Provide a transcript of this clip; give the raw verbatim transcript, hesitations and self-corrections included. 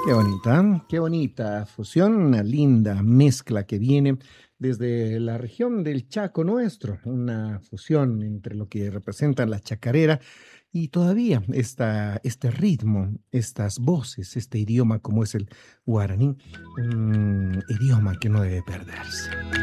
Qué bonita, qué bonita fusión, una linda mezcla que viene desde la región del Chaco nuestro, una fusión entre lo que representa la chacarera y todavía esta, este ritmo, estas voces, este idioma como es el guaraní, un idioma que no debe perderse.